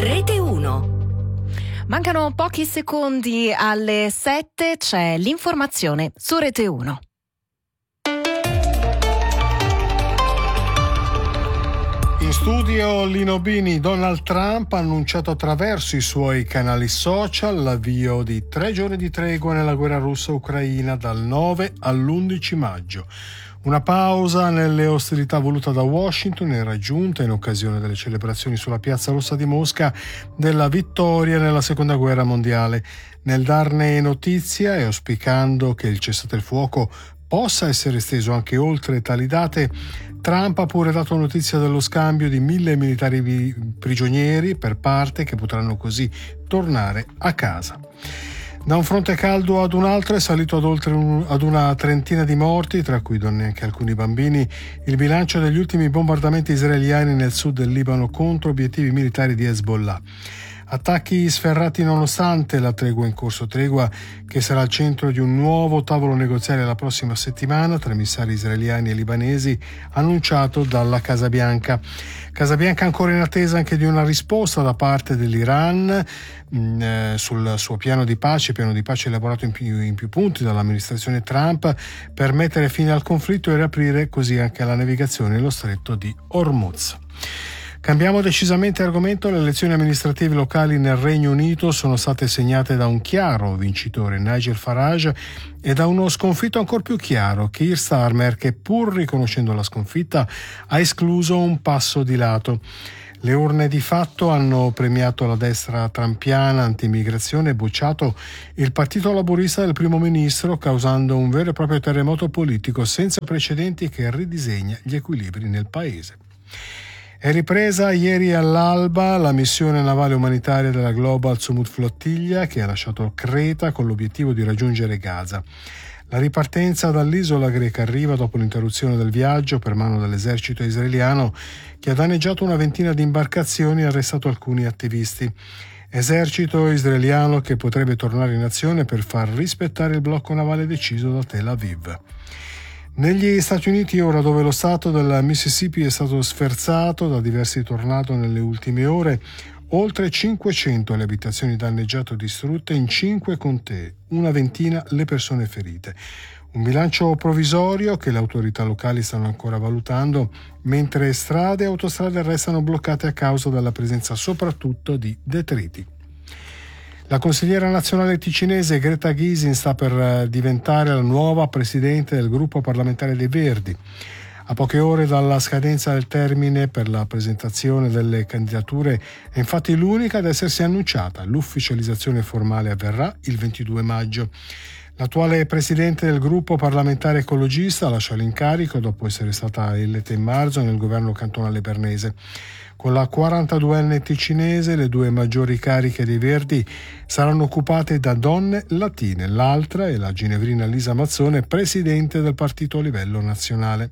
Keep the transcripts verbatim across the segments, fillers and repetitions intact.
Rete uno. Mancano pochi secondi alle sette, c'è l'informazione su Rete uno. In studio Lino Bini. Donald Trump ha annunciato attraverso i suoi canali social l'avvio di tre giorni di tregua nella guerra russa-ucraina dal nove all'undici maggio. Una pausa nelle ostilità voluta da Washington e raggiunta in occasione delle celebrazioni sulla Piazza Rossa di Mosca della vittoria nella Seconda Guerra Mondiale. Nel darne notizia e auspicando che il cessate il fuoco possa essere esteso anche oltre tali date, Trump ha pure dato notizia dello scambio di mille militari prigionieri per parte, che potranno così tornare a casa. Da un fronte caldo ad un altro è salito ad oltre un, ad una trentina di morti, tra cui donne e anche alcuni bambini, il bilancio degli ultimi bombardamenti israeliani nel sud del Libano contro obiettivi militari di Hezbollah. Attacchi sferrati nonostante la tregua in corso, tregua che sarà al centro di un nuovo tavolo negoziale la prossima settimana tra emissari israeliani e libanesi, annunciato dalla Casa Bianca. Casa Bianca ancora in attesa anche di una risposta da parte dell'Iran mh, eh, sul suo piano di pace, piano di pace elaborato in più, in più punti dall'amministrazione Trump per mettere fine al conflitto e riaprire così anche la navigazione nello stretto di Hormuz. Cambiamo decisamente argomento. Le elezioni amministrative locali nel Regno Unito sono state segnate da un chiaro vincitore, Nigel Farage, e da uno sconfitto ancor più chiaro, Keir Starmer, che pur riconoscendo la sconfitta ha escluso un passo di lato. Le urne di fatto hanno premiato la destra trampiana anti-immigrazione e bocciato il partito laburista del primo ministro, causando un vero e proprio terremoto politico senza precedenti che ridisegna gli equilibri nel paese. È ripresa ieri all'alba la missione navale umanitaria della Global Sumut Flottiglia, che ha lasciato Creta con l'obiettivo di raggiungere Gaza. La ripartenza dall'isola greca arriva dopo l'interruzione del viaggio per mano dell'esercito israeliano, che ha danneggiato una ventina di imbarcazioni e arrestato alcuni attivisti. Esercito israeliano che potrebbe tornare in azione per far rispettare il blocco navale deciso da Tel Aviv. Negli Stati Uniti, ora, dove lo stato del Mississippi è stato sferzato da diversi tornado nelle ultime ore, oltre cinquecento le abitazioni danneggiate o distrutte in cinque contee, una ventina le persone ferite. Un bilancio provvisorio che le autorità locali stanno ancora valutando, mentre strade e autostrade restano bloccate a causa della presenza soprattutto di detriti. La consigliera nazionale ticinese Greta Gysin sta per diventare la nuova presidente del gruppo parlamentare dei Verdi. A poche ore dalla scadenza del termine per la presentazione delle candidature è infatti l'unica ad essersi annunciata. L'ufficializzazione formale avverrà il ventidue maggio. L'attuale presidente del gruppo parlamentare ecologista lascia l'incarico dopo essere stata eletta in marzo nel governo cantonale bernese. Con la quarantaduenne ticinese, le due maggiori cariche dei Verdi saranno occupate da donne latine. L'altra è la ginevrina Lisa Mazzone, presidente del partito a livello nazionale.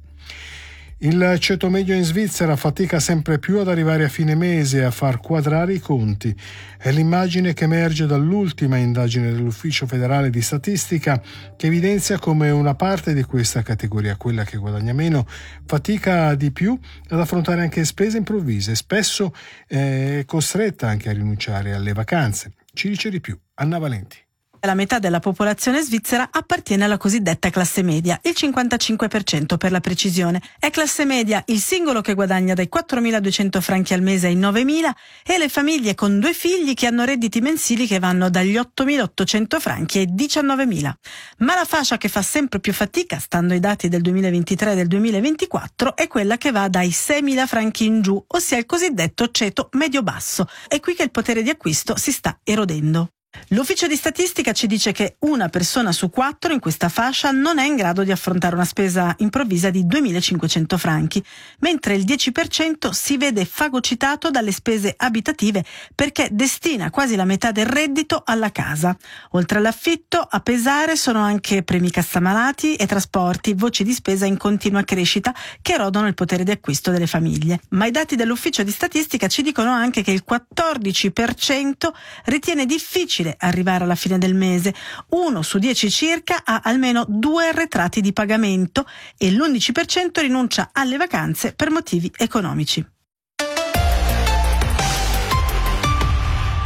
Il ceto medio in Svizzera fatica sempre più ad arrivare a fine mese e a far quadrare i conti. È l'immagine che emerge dall'ultima indagine dell'Ufficio federale di statistica, che evidenzia come una parte di questa categoria, quella che guadagna meno, fatica di più ad affrontare anche spese improvvise, spesso è costretta anche a rinunciare alle vacanze. Ci dice di più Anna Valenti. La metà della popolazione svizzera appartiene alla cosiddetta classe media, il cinquantacinque per cento per la precisione. È classe media il singolo che guadagna dai quattromiladuecento franchi al mese ai novemila e le famiglie con due figli che hanno redditi mensili che vanno dagli ottomilaottocento franchi ai diciannovemila. Ma la fascia che fa sempre più fatica, stando ai dati del duemilaventitré e del duemilaventiquattro, è quella che va dai seimila franchi in giù, ossia il cosiddetto ceto medio-basso. È qui che il potere di acquisto si sta erodendo. L'ufficio di statistica ci dice che una persona su quattro in questa fascia non è in grado di affrontare una spesa improvvisa di duemilacinquecento franchi, mentre il dieci per cento si vede fagocitato dalle spese abitative perché destina quasi la metà del reddito alla casa. Oltre all'affitto, a pesare sono anche premi cassamalati e trasporti, voci di spesa in continua crescita che erodono il potere di acquisto delle famiglie. Ma i dati dell'ufficio di statistica ci dicono anche che il quattordici per cento ritiene difficile arrivare alla fine del mese, uno su dieci circa ha almeno due arretrati di pagamento e l'undici per cento rinuncia alle vacanze per motivi economici.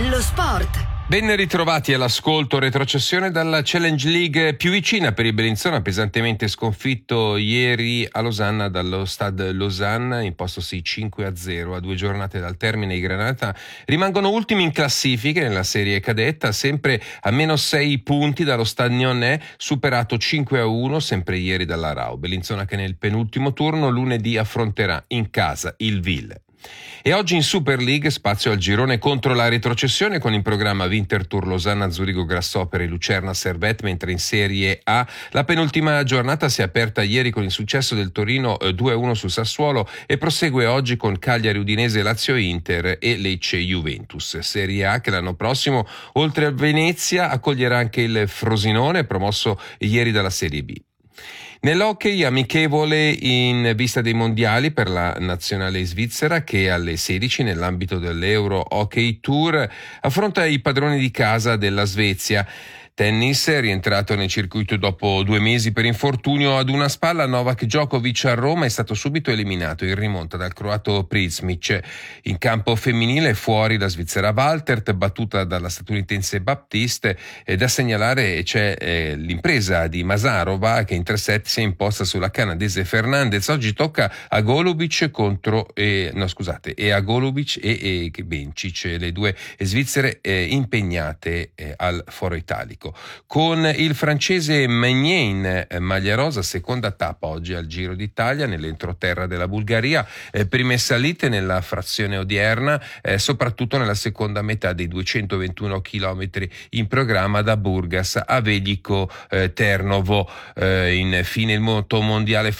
Lo sport. Ben ritrovati all'ascolto. Retrocessione dalla Challenge League più vicina per il Bellinzona, pesantemente sconfitto ieri a Losanna dallo Stade Lausanne, impostosi cinque a zero a due giornate dal termine. I Granata rimangono ultimi in classifica nella serie cadetta, sempre a meno sei punti dallo Stade Lyonnais, superato cinque a uno sempre ieri dalla Rao. Bellinzona che nel penultimo turno lunedì affronterà in casa il Ville. E oggi in Super League spazio al girone contro la retrocessione con in programma Winterthur, Losanna, Zurigo, Grassopere, Lucerna, Servette, mentre in Serie A la penultima giornata si è aperta ieri con il successo del Torino due a uno sul Sassuolo e prosegue oggi con Cagliari, Udinese, Lazio, Inter e Lecce, Juventus. Serie A che l'anno prossimo oltre a Venezia accoglierà anche il Frosinone, promosso ieri dalla Serie B. Nell'hockey amichevole in vista dei mondiali per la nazionale svizzera che alle sedici nell'ambito dell'Euro Hockey Tour affronta i padroni di casa della Svezia. Tennis è rientrato nel circuito dopo due mesi per infortunio ad una spalla. Novak Djokovic a Roma è stato subito eliminato in rimonta dal croato Prizmic. In campo femminile fuori la svizzera Waltert, battuta dalla statunitense Baptiste. E da segnalare c'è eh, l'impresa di Masarova che in tre set si è imposta sulla canadese Fernandez. Oggi tocca a Golubic contro eh, no scusate e a Golubic e, e Bencic, le due svizzere eh, impegnate eh, al Foro Italico. Con il francese Magnin, maglia rosa, seconda tappa oggi al Giro d'Italia nell'entroterra della Bulgaria, eh, prime salite nella frazione odierna, eh, soprattutto nella seconda metà dei duecentoventuno chilometri in programma da Burgas a Veliko eh, Ternovo. Eh, infine il moto mondiale